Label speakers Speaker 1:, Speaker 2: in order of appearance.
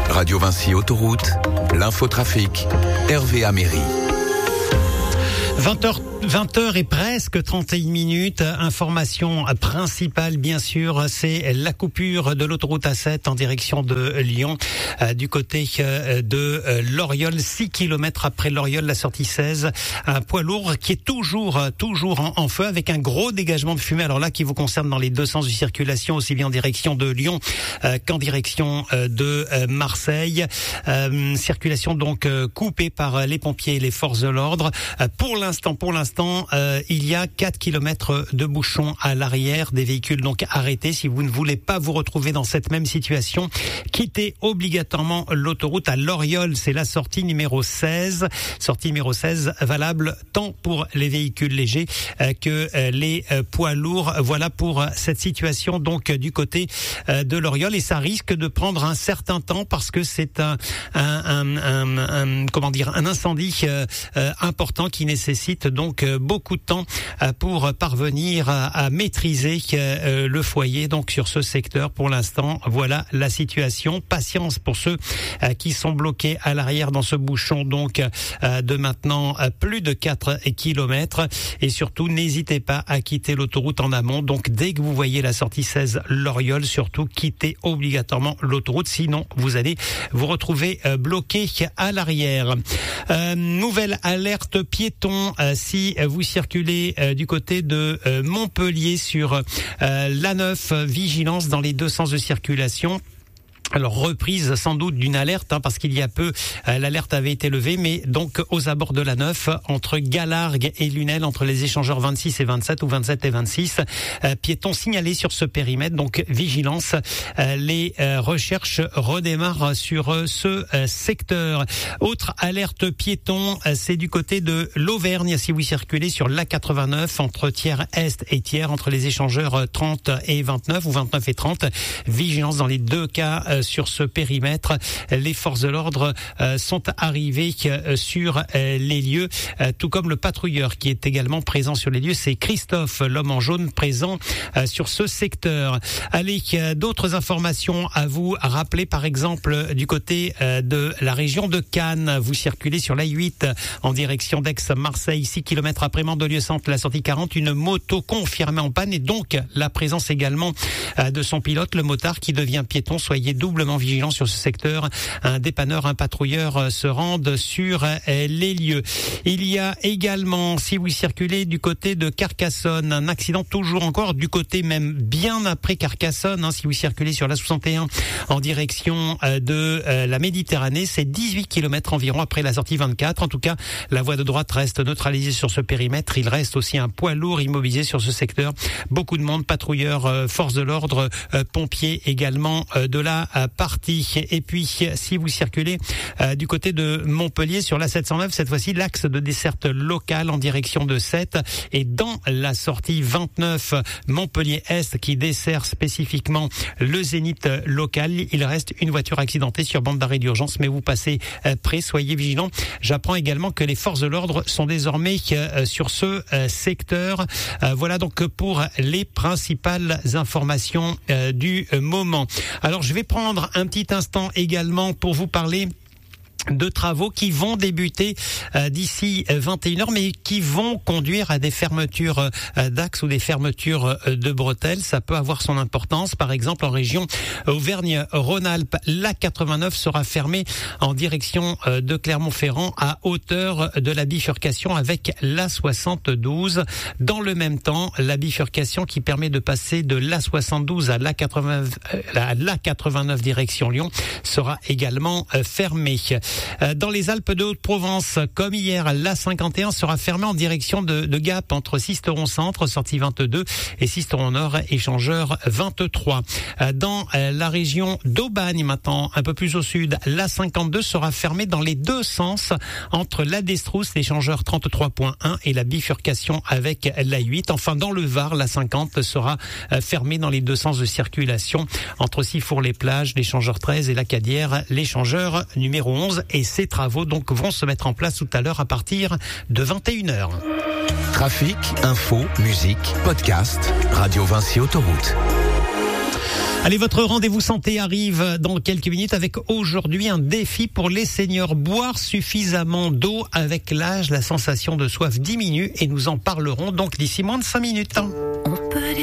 Speaker 1: Radio Vinci Autoroute, l'infotrafic, Hervé Améry.
Speaker 2: 20h et presque 31 minutes. Information principale, bien sûr, c'est la coupure de l'autoroute A7 en direction de Lyon, du côté de Loriol, 6 km après Loriol, la sortie 16. Un poids lourd qui est toujours en feu avec un gros dégagement de fumée. Alors là, qui vous concerne dans les deux sens de circulation, aussi bien en direction de Lyon qu'en direction de Marseille. Circulation donc coupée par les pompiers et les forces de l'ordre. Pour l'instant, il y a 4 km de bouchons à l'arrière, des véhicules donc arrêtés. Si vous ne voulez pas vous retrouver dans cette même situation, quittez obligatoirement l'autoroute à Loriol. C'est la sortie numéro 16. Sortie numéro 16 valable tant pour les véhicules légers que les poids lourds. Voilà pour cette situation donc du côté de Loriol, et ça risque de prendre un certain temps parce que c'est un incendie important qui nécessite donc beaucoup de temps pour parvenir à maîtriser le foyer donc sur ce secteur. Pour l'instant, voilà la situation. Patience pour ceux qui sont bloqués à l'arrière dans ce bouchon donc de maintenant plus de 4 km, et surtout n'hésitez pas à quitter l'autoroute en amont. Donc dès que vous voyez la sortie 16 Loriol, surtout quittez obligatoirement l'autoroute, sinon vous allez vous retrouver bloqué à l'arrière. Nouvelle alerte piéton si vous circulez du côté de Montpellier sur l'A9, vigilance dans les deux sens de circulation. Alors reprise sans doute d'une alerte, parce qu'il y a peu l'alerte avait été levée, mais donc aux abords de la 9, entre Galargues et Lunel, entre les échangeurs 26 et 27 ou 27 et 26, piétons signalés sur ce périmètre, donc vigilance. Les recherches redémarrent sur ce secteur. Autre alerte piéton, c'est du côté de l'Auvergne, si vous circulez sur l'A89 entre Thiers Est et Thiers, entre les échangeurs 30 et 29 ou 29 et 30, vigilance dans les deux cas sur ce périmètre. Les forces de l'ordre sont arrivées sur les lieux, tout comme le patrouilleur qui est également présent sur les lieux. C'est Christophe, l'homme en jaune, présent sur ce secteur. Allez, d'autres informations à vous rappeler, par exemple du côté de la région de Cannes. Vous circulez sur l'A8 en direction d'Aix-Marseille, 6 km après Mandelieu-Centre, la sortie 40, une moto confirmée en panne, et donc la présence également de son pilote, le motard qui devient piéton. Soyez doublement vigilants sur ce secteur. Un dépanneur, un patrouilleur se rendent sur les lieux. Il y a également, si vous circulez du côté de Carcassonne, un accident toujours encore du côté même bien après Carcassonne, si vous circulez sur la 61 en direction de la Méditerranée, c'est 18 km environ après la sortie 24. En tout cas, la voie de droite reste neutralisée sur ce périmètre. Il reste aussi un poids lourd immobilisé sur ce secteur. Beaucoup de monde, patrouilleurs, forces de l'ordre, pompiers également de la partie. Et puis si vous circulez du côté de Montpellier sur la 709, cette fois-ci l'axe de desserte locale en direction de Sète, et dans la sortie 29 Montpellier-Est qui dessert spécifiquement le zénith local, il reste une voiture accidentée sur bande d'arrêt d'urgence, mais vous passez près, soyez vigilants. J'apprends également que les forces de l'ordre sont désormais sur ce secteur. Voilà donc pour les principales informations du moment. Alors je vais prendre un petit instant également pour vous parler de travaux qui vont débuter d'ici 21h, mais qui vont conduire à des fermetures d'axes ou des fermetures de bretelles. Ça peut avoir son importance. Par exemple, en région Auvergne-Rhône-Alpes, l'A89 sera fermée en direction de Clermont-Ferrand à hauteur de la bifurcation avec l'A72. Dans le même temps, la bifurcation qui permet de passer de l'A72 à l'A89 direction Lyon sera également fermée. Dans les Alpes de Haute-Provence, comme hier, l'A51 sera fermée en direction de Gap entre Sisteron Centre, sortie 22, et Sisteron Nord, échangeur 23. Dans la région d'Aubagne, maintenant un peu plus au sud, l'A52 sera fermée dans les deux sens entre la Destrousse, l'échangeur 33.1, et la bifurcation avec l'A8. Enfin, dans le Var, l'A50 sera fermée dans les deux sens de circulation entre Sifour-les-Plages, l'échangeur 13, et la Cadière, l'échangeur numéro 11. Et ces travaux donc vont se mettre en place tout à l'heure à partir de 21h.
Speaker 1: Trafic, info, musique, podcast, Radio Vinci Autoroute.
Speaker 2: Allez, votre rendez-vous santé arrive dans quelques minutes avec aujourd'hui un défi pour les seniors. Boire suffisamment d'eau avec l'âge, la sensation de soif diminue et nous en parlerons donc d'ici moins de 5 minutes.